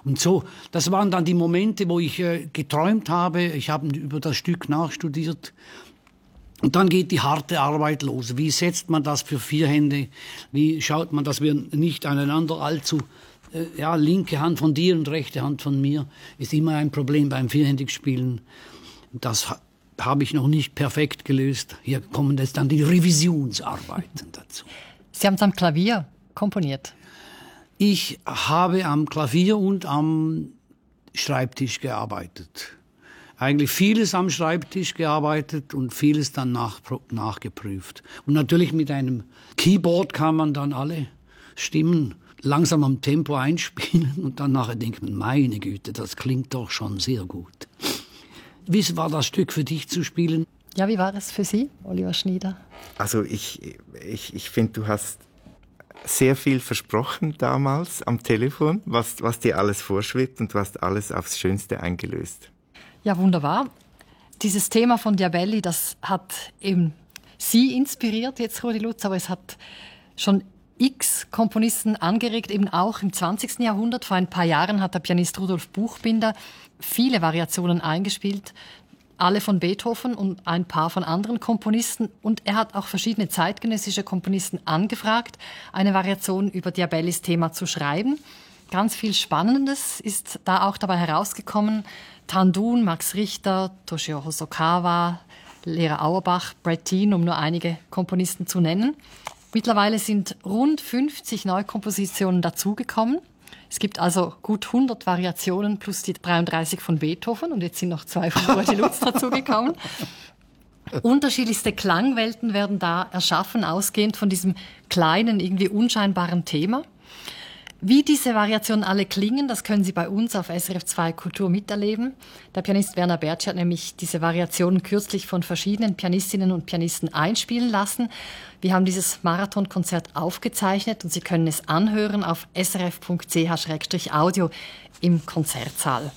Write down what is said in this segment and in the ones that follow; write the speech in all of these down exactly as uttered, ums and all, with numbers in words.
Und so, das waren dann die Momente, wo ich äh, geträumt habe. Ich habe über das Stück nachstudiert. Und dann geht die harte Arbeit los. Wie setzt man das für vier Hände? Wie schaut man, dass wir nicht aneinander allzu, äh, ja, linke Hand von dir und rechte Hand von mir, ist immer ein Problem beim Vierhändigspielen. Das ha- habe ich noch nicht perfekt gelöst. Hier kommen jetzt dann die Revisionsarbeiten dazu. Sie haben es am Klavier komponiert? Ich habe am Klavier und am Schreibtisch gearbeitet. Eigentlich vieles am Schreibtisch gearbeitet und vieles dann nach, nachgeprüft. Und natürlich mit einem Keyboard kann man dann alle Stimmen langsam am Tempo einspielen und dann nachher denkt man, meine Güte, das klingt doch schon sehr gut. Wie war das Stück für dich zu spielen? Ja, wie war es für Sie, Oliver Schnieder? Also ich, ich, ich finde, du hast sehr viel versprochen damals am Telefon, was, was dir alles vorschwebt, und du hast alles aufs Schönste eingelöst. Ja, wunderbar. Dieses Thema von Diabelli, das hat eben Sie inspiriert, jetzt Rudi Lutz, aber es hat schon x Komponisten angeregt, eben auch im zwanzigsten Jahrhundert. Vor ein paar Jahren hat der Pianist Rudolf Buchbinder viele Variationen eingespielt, alle von Beethoven und ein paar von anderen Komponisten. Und er hat auch verschiedene zeitgenössische Komponisten angefragt, eine Variation über Diabellis Thema zu schreiben. Ganz viel Spannendes ist da auch dabei herausgekommen. Tandun, Max Richter, Toshio Hosokawa, Lehrer Auerbach, Brett Dean, um nur einige Komponisten zu nennen. Mittlerweile sind rund fünfzig Neukompositionen dazugekommen. Es gibt also gut hundert Variationen plus die dreiunddreißig von Beethoven, und jetzt sind noch zwei von Rudi Lutz dazugekommen. Unterschiedlichste Klangwelten werden da erschaffen, ausgehend von diesem kleinen, irgendwie unscheinbaren Thema. Wie diese Variationen alle klingen, das können Sie bei uns auf S R F zwei Kultur miterleben. Der Pianist Werner Bertschi hat nämlich diese Variationen kürzlich von verschiedenen Pianistinnen und Pianisten einspielen lassen. Wir haben dieses Marathonkonzert aufgezeichnet und Sie können es anhören auf s r f punkt c h slash audio im Konzertsaal.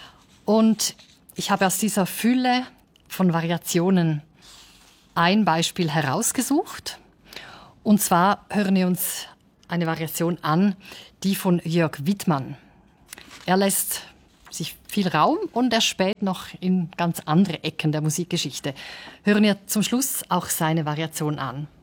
Und ich habe aus dieser Fülle von Variationen ein Beispiel herausgesucht. Und zwar hören wir uns eine Variation an, die von Jörg Wittmann. Er lässt sich viel Raum und er späht noch in ganz andere Ecken der Musikgeschichte. Hören wir zum Schluss auch seine Variation an.